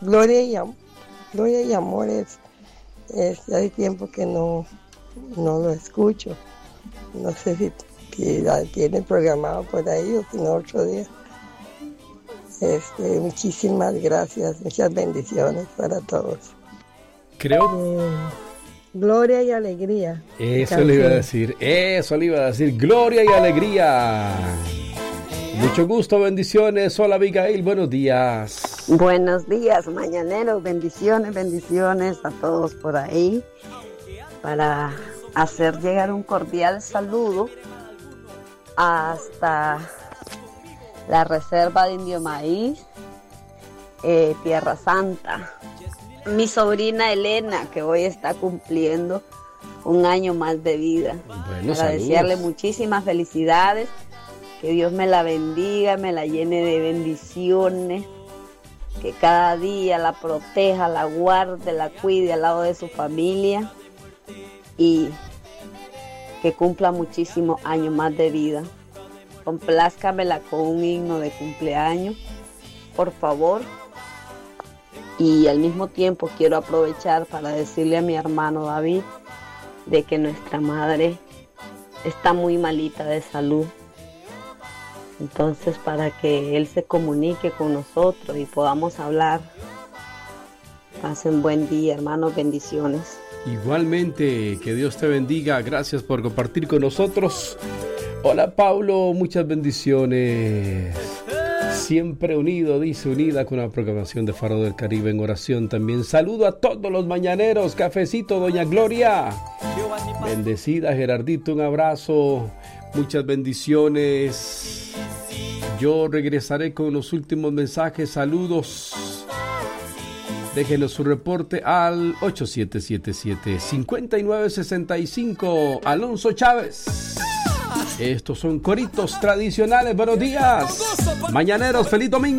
Gloria y Amor es ya hay tiempo que no lo escucho. No sé si la tienen programado por ahí o si no otro día. Muchísimas gracias, muchas bendiciones para todos. Creo... Gloria y alegría. Eso le iba a decir, gloria y alegría. Mucho gusto, bendiciones. Hola Abigail, buenos días. Buenos días, mañaneros, bendiciones a todos por ahí. Para hacer llegar un cordial saludo hasta la reserva de Indio Maíz, Tierra Santa. Mi sobrina Elena, que hoy está cumpliendo un año más de vida. Bueno, para desearle muchísimas felicidades, que Dios me la bendiga, me la llene de bendiciones, que cada día la proteja, la guarde, la cuide al lado de su familia y que cumpla muchísimos años más de vida. Complázcamela con un himno de cumpleaños, por favor. Y al mismo tiempo quiero aprovechar para decirle a mi hermano David de que nuestra madre está muy malita de salud. Entonces, para que él se comunique con nosotros y podamos hablar. Pasen buen día, hermanos, bendiciones. Igualmente, que Dios te bendiga. Gracias por compartir con nosotros. Hola Paulo, muchas bendiciones. Siempre unido, dice, unida con la programación de Faro del Caribe en oración también. Saludo a todos los mañaneros. Cafecito, doña Gloria. Bendecida, Gerardito, un abrazo. Muchas bendiciones. Yo regresaré con los últimos mensajes. Saludos. Déjenos su reporte al 8777-5965. Alonso Chávez. Estos son coritos tradicionales. Buenos días. Mañaneros, feliz domingo.